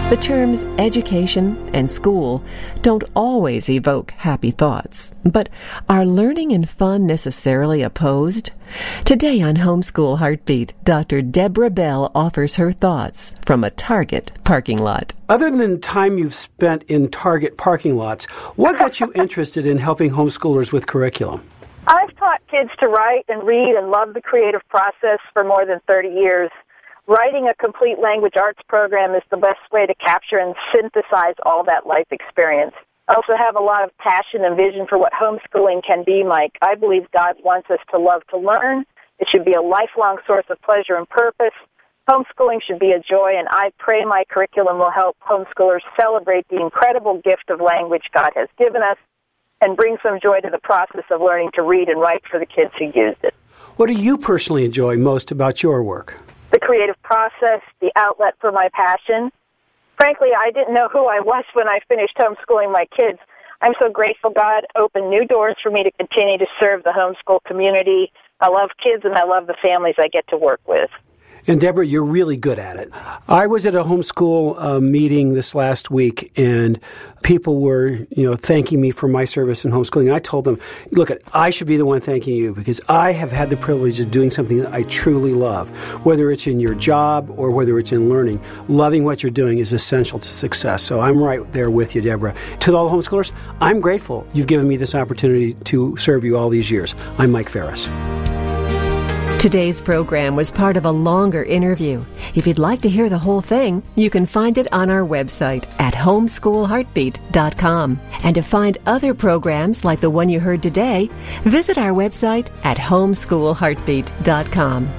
The terms education and school don't always evoke happy thoughts, but are learning and fun necessarily opposed? Today on Homeschool Heartbeat, Dr. Deborah Bell offers her thoughts from a Target parking lot. Other than time you've spent in Target parking lots, what got you interested in helping homeschoolers with curriculum? I've taught kids to write and read and love the creative process for more than 30 years. Writing a complete language arts program is the best way to capture and synthesize all that life experience. I also have a lot of passion and vision for what homeschooling can be like. I believe God wants us to love to learn. It should be a lifelong source of pleasure and purpose. Homeschooling should be a joy, and I pray my curriculum will help homeschoolers celebrate the incredible gift of language God has given us and bring some joy to the process of learning to read and write for the kids who used it. What do you personally enjoy most about your work? The creative process, the outlet for my passion. Frankly, I didn't know who I was when I finished homeschooling my kids. I'm so grateful God opened new doors for me to continue to serve the homeschool community. I love kids and I love the families I get to work with. And Deborah, you're really good at it. I was at a homeschool meeting this last week, and people were, thanking me for my service in homeschooling. And I told them, look, I should be the one thanking you because I have had the privilege of doing something that I truly love. Whether it's in your job or whether it's in learning, loving what you're doing is essential to success. So I'm right there with you, Deborah. To all the homeschoolers, I'm grateful you've given me this opportunity to serve you all these years. I'm Mike Ferris. Today's program was part of a longer interview. If you'd like to hear the whole thing, you can find it on our website at homeschoolheartbeat.com. And to find other programs like the one you heard today, visit our website at homeschoolheartbeat.com.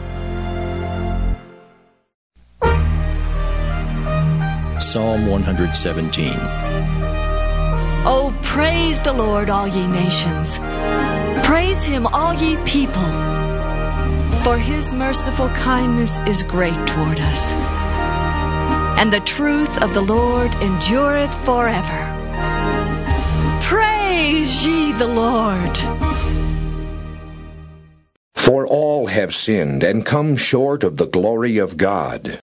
Psalm 117. Oh, praise the Lord, all ye nations. Praise him, all ye people. For his merciful kindness is great toward us, and the truth of the Lord endureth forever. Praise ye the Lord. For all have sinned and come short of the glory of God.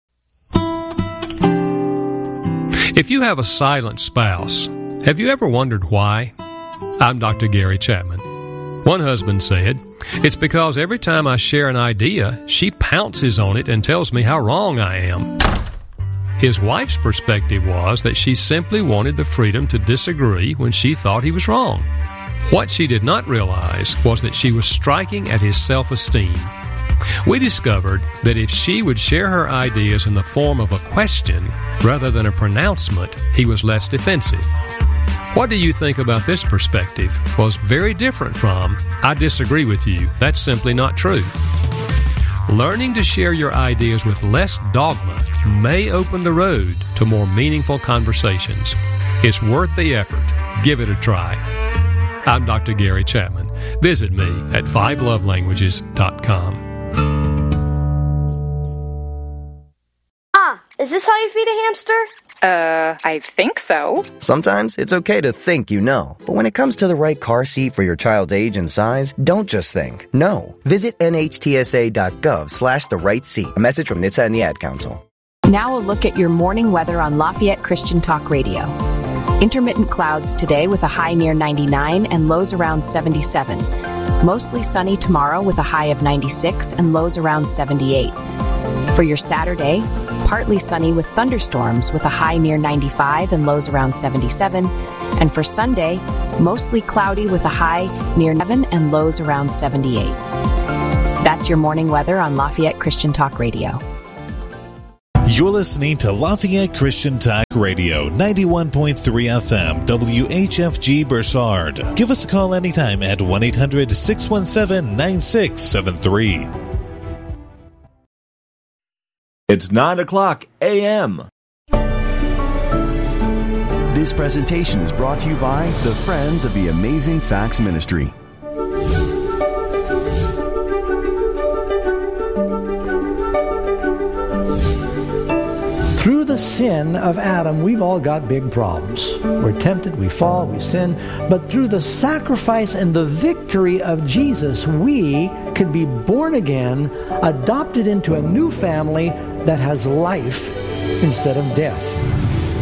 If you have a silent spouse, have you ever wondered why? I'm Dr. Gary Chapman. One husband said, "It's because every time I share an idea, she pounces on it and tells me how wrong I am." His wife's perspective was that she simply wanted the freedom to disagree when she thought he was wrong. What she did not realize was that she was striking at his self-esteem. We discovered that if she would share her ideas in the form of a question rather than a pronouncement, he was less defensive. What do you think about this perspective? Was very different from, "I disagree with you. That's simply not true." Learning to share your ideas with less dogma may open the road to more meaningful conversations. It's worth the effort. Give it a try. I'm Dr. Gary Chapman. Visit me at 5lovelanguages.com. Is this how you feed a hamster? I think so. Sometimes it's okay to think you know. But when it comes to the right car seat for your child's age and size, don't just think. No. Visit nhtsa.gov/the-right-seat. A message from NHTSA and the Ad Council. Now a look at your morning weather on Lafayette Christian Talk Radio. Intermittent clouds today with a high near 99 and lows around 77. Mostly sunny tomorrow with a high of 96 and lows around 78. For your Saturday, partly sunny with thunderstorms with a high near 95 and lows around 77. And for Sunday, mostly cloudy with a high near 7 and lows around 78. That's your morning weather on Lafayette Christian Talk Radio. You're listening to Lafayette Christian Talk Radio, 91.3 FM, WHFG Bursard. Give us a call anytime at 1-800-617-9673. It's 9:00 a.m. This presentation is brought to you by the Friends of the Amazing Facts Ministry. Through the sin of Adam, we've all got big problems. We're tempted, we fall, we sin. But through the sacrifice and the victory of Jesus, we can be born again, adopted into a new family that has life instead of death.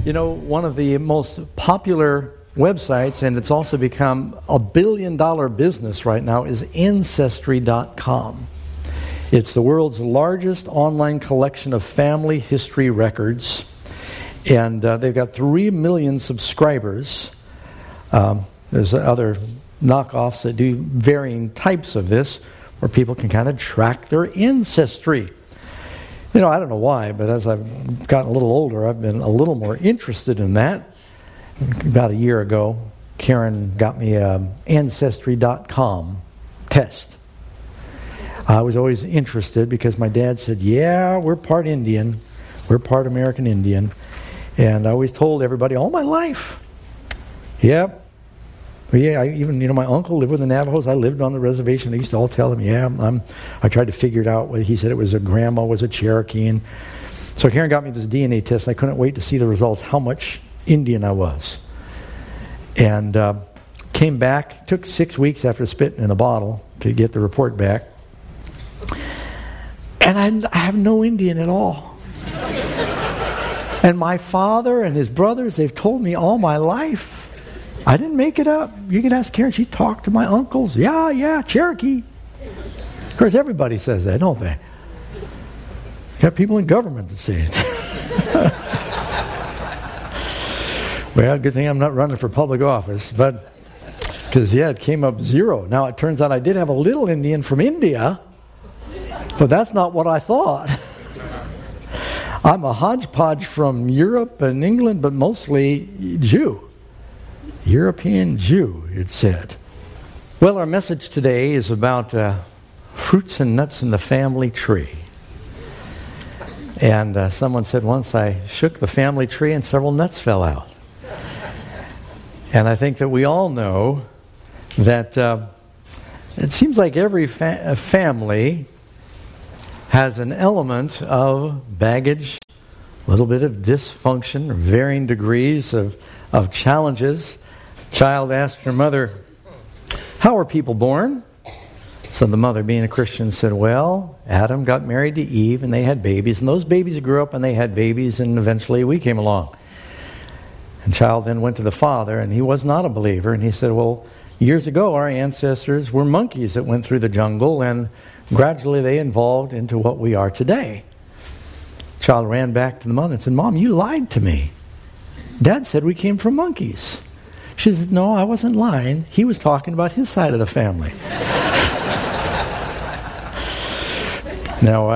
You know, one of the most popular websites, and it's also become a billion-dollar business right now, is Ancestry.com. It's the world's largest online collection of family history records, and they've got 3 million subscribers. There's other knockoffs that do varying types of this, where people can kind of track their ancestry. You know, I don't know why, but as I've gotten a little older, I've been a little more interested in that. About a year ago, Karen got me an Ancestry.com test. I was always interested because my dad said, yeah, we're part Indian. We're part American Indian. And I always told everybody all my life, yep. Yeah, my uncle lived with the Navajos. I lived on the reservation. I used to all tell him, yeah, I tried to figure it out. He said it was grandma was a Cherokee. And so Karen got me this DNA test. I couldn't wait to see the results, how much Indian I was. And came back, took 6 weeks after spitting in a bottle to get the report back. And I have no Indian at all. And my father and his brothers, they've told me all my life. I didn't make it up. You can ask Karen. She talked to my uncles. Yeah, Cherokee. Of course, everybody says that, don't they? Got people in government that say it. Well, good thing I'm not running for public office, but because, it came up 0. Now, it turns out I did have a little Indian from India, but that's not what I thought. I'm a hodgepodge from Europe and England, but mostly Jew. European Jew, it said. Well, our message today is about fruits and nuts in the family tree. And someone said once I shook the family tree and several nuts fell out. And I think that we all know that it seems like every family has an element of baggage, a little bit of dysfunction, varying degrees of challenges. Child asked her mother, how are people born? So the mother, being a Christian, said, well, Adam got married to Eve and they had babies, and those babies grew up and they had babies, and eventually we came along. And child then went to the father, and he was not a believer, and he said, well, years ago our ancestors were monkeys that went through the jungle, and gradually they evolved into what we are today. Child ran back to the mother and said, Mom, you lied to me. Dad said we came from monkeys. She said, no, I wasn't lying. He was talking about his side of the family. Now,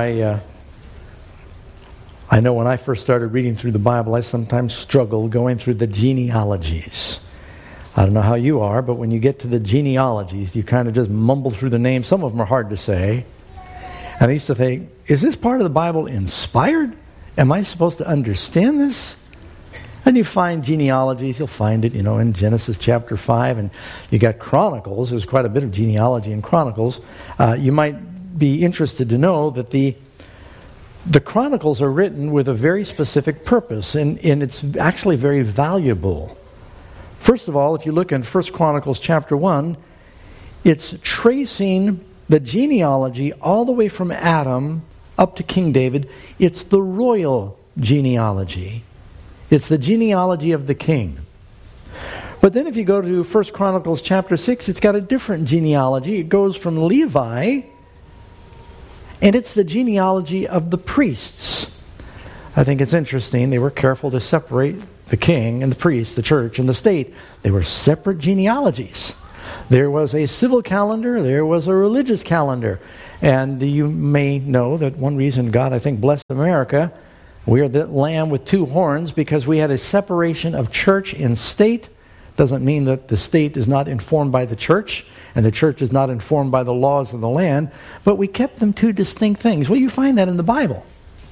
I know when I first started reading through the Bible, I sometimes struggled going through the genealogies. I don't know how you are, but when you get to the genealogies, you kind of just mumble through the names. Some of them are hard to say. And I used to think, is this part of the Bible inspired? Am I supposed to understand this? And you find genealogies, you'll find it, in Genesis chapter 5, and you got Chronicles. There's quite a bit of genealogy in Chronicles. You might be interested to know that the Chronicles are written with a very specific purpose, and it's actually very valuable. First of all, if you look in 1 Chronicles chapter 1, it's tracing the genealogy all the way from Adam up to King David. It's the royal genealogy. It's the genealogy of the king. But then if you go to 1 Chronicles chapter 6, it's got a different genealogy. It goes from Levi, and it's the genealogy of the priests. I think it's interesting. They were careful to separate the king and the priest, the church and the state. They were separate genealogies. There was a civil calendar. There was a religious calendar. And you may know that one reason God, I think, blessed America, we are the lamb with 2 horns, because we had a separation of church and state. Doesn't mean that the state is not informed by the church, and the church is not informed by the laws of the land, but we kept them 2 distinct things. Well, you find that in the Bible.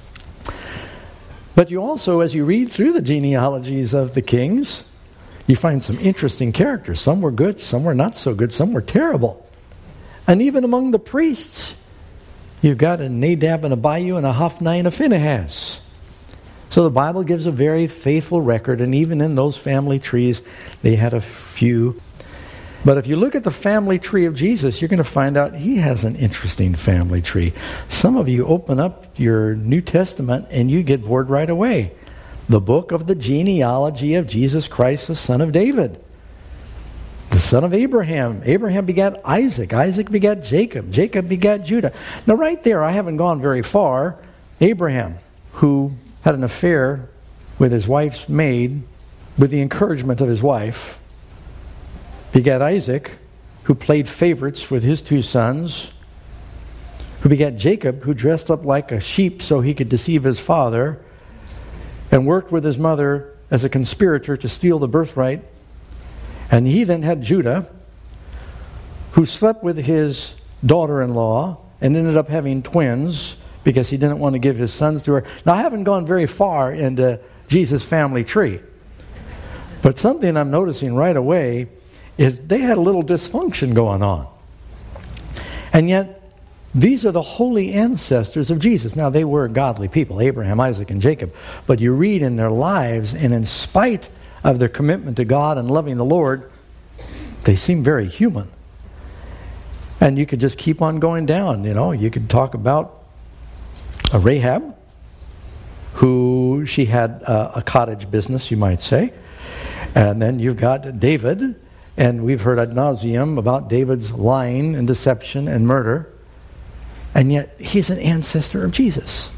But you also, as you read through the genealogies of the kings, you find some interesting characters. Some were good, some were not so good, some were terrible. And even among the priests, you've got a Nadab and Abihu and a Hophni and a Phinehas. So the Bible gives a very faithful record, and even in those family trees, they had a few. But if you look at the family tree of Jesus, you're going to find out he has an interesting family tree. Some of you open up your New Testament and you get bored right away. the book of the genealogy of Jesus Christ, the son of David, the son of Abraham. Abraham begat Isaac. Isaac begat Jacob. Jacob begat Judah. Now right there, I haven't gone very far. Abraham, who had an affair with his wife's maid, with the encouragement of his wife, begat Isaac, who played favorites with his two sons, who begat Jacob, who dressed up like a sheep so he could deceive his father, and worked with his mother as a conspirator to steal the birthright. And he then had Judah, who slept with his daughter-in-law and ended up having twins because he didn't want to give his sons to her. Now, I haven't gone very far into Jesus' family tree, but something I'm noticing right away is they had a little dysfunction going on. And yet, these are the holy ancestors of Jesus. Now, they were godly people, Abraham, Isaac, and Jacob. But you read in their lives, and in spite of their commitment to God and loving the Lord, they seem very human. And you could just keep on going down. You know, you could talk about Rahab, who she had a cottage business, you might say. And then you've got David, and we've heard ad nauseum about David's lying and deception and murder. And yet, he's an ancestor of Jesus.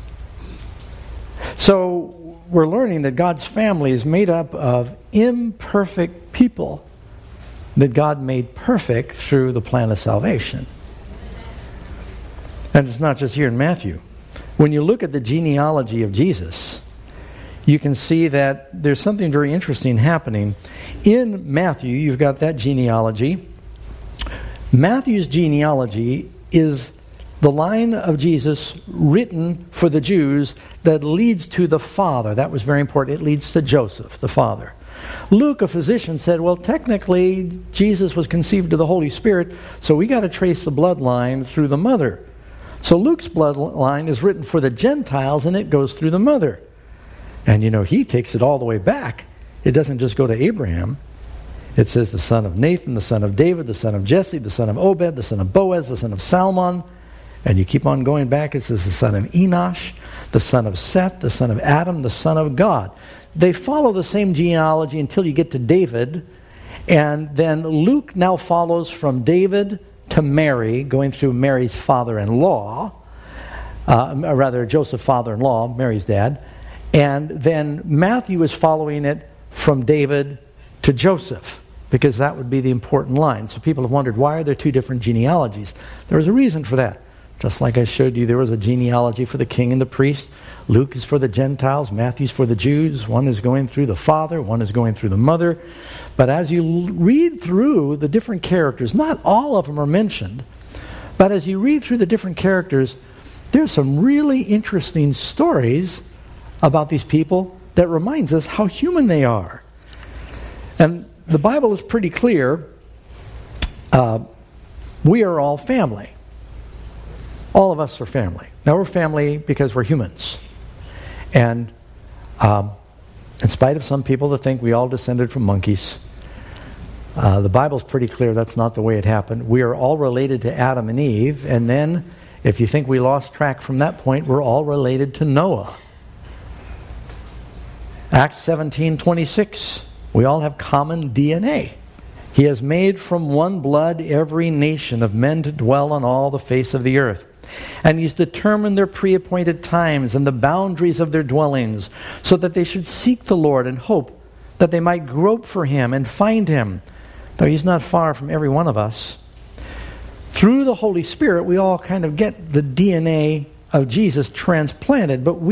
So, we're learning that God's family is made up of imperfect people that God made perfect through the plan of salvation. And it's not just here in Matthew. When you look at the genealogy of Jesus, you can see that there's something very interesting happening. In Matthew, you've got that genealogy. Matthew's genealogy is the line of Jesus written for the Jews that leads to the Father. That was very important. It leads to Joseph, the Father. Luke, a physician, said, well, technically, Jesus was conceived of the Holy Spirit, so we got to trace the bloodline through the mother. So Luke's bloodline is written for the Gentiles, and it goes through the mother. And, you know, he takes it all the way back. It doesn't just go to Abraham. It says the son of Nathan, the son of David, the son of Jesse, the son of Obed, the son of Boaz, the son of Salmon. And you keep on going back. It says the son of Enosh, the son of Seth, the son of Adam, the son of God. They follow the same genealogy until you get to David. And then Luke now follows from David to Mary, going through Mary's father-in-law. Rather, Joseph's father-in-law, Mary's dad. And then Matthew is following it from David to Joseph, because that would be the important line. So people have wondered, why are there two different genealogies? There's a reason for that. Just like I showed you, there was a genealogy for the king and the priest. Luke is for the Gentiles. Matthew's for the Jews. One is going through the father. One is going through the mother. But as you read through the different characters, not all of them are mentioned, but as you read through the different characters, there's some really interesting stories about these people that reminds us how human they are. And the Bible is pretty clear. We are all family. All of us are family. Now, we're family because we're humans. And in spite of some people that think we all descended from monkeys, the Bible's pretty clear that's not the way it happened. We are all related to Adam and Eve. And then, if you think we lost track from that point, we're all related to Noah. Acts 17:26. We all have common DNA. He has made from one blood every nation of men to dwell on all the face of the earth. And he's determined their pre-appointed times and the boundaries of their dwellings, so that they should seek the Lord and hope that they might grope for him and find him, though he's not far from every one of us. Through the Holy Spirit, we all kind of get the DNA of Jesus transplanted, but we